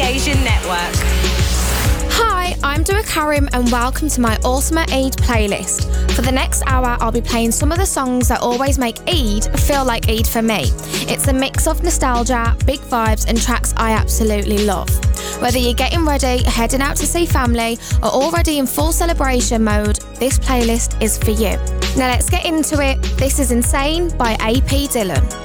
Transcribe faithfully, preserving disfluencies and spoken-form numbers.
Asian Network. Hi, I'm Dua Karim and welcome to my Ultimate Eid playlist. For the next hour, I'll be playing some of the songs that always make Eid feel like Eid for me. It's a mix of nostalgia, big vibes and tracks I absolutely love. Whether you're getting ready, heading out to see family or already in full celebration mode, this playlist is for you. Now let's get into it. This is Insane by A P Dylan.